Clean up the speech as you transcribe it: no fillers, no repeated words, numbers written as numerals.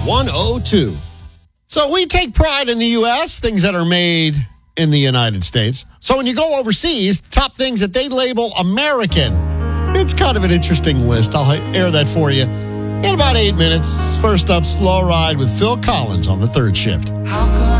102. So we take pride in the U.S., things that are made in the United States. So when you go overseas, top things that they label American. It's kind of an interesting list. I'll air that for you in about 8 minutes. First up, Slow Ride with Phil Collins on the third shift. How could